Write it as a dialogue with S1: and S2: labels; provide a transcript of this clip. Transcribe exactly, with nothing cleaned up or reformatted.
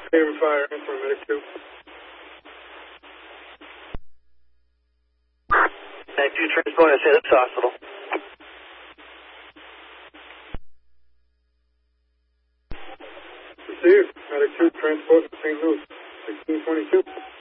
S1: Haven Fire, info medic two.
S2: Medic two, transport to Saint Luke's Hospital.
S1: Received. Medic two, transport to Saint Louis, sixteen twenty-two.